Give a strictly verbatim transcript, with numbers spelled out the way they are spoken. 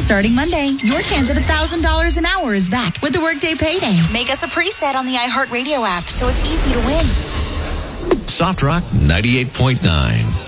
Starting Monday, your chance at one thousand dollars an hour is back with the Workday Payday. Make us a preset on the iHeartRadio app so it's easy to win. Soft Rock ninety-eight point nine.